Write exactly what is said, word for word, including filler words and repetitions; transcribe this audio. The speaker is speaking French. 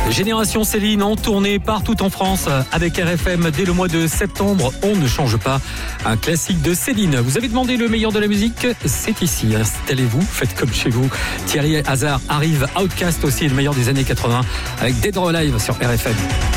Génération Céline en tournée partout en France avec R F M dès le mois de septembre. On ne change pas. Un classique de Céline. Vous avez demandé le meilleur de la musique, c'est ici. Installez-vous, faites comme chez vous. Thierry Hazard arrive, Outcast aussi, le meilleur des années quatre-vingts avec Dead or Alive sur R F M.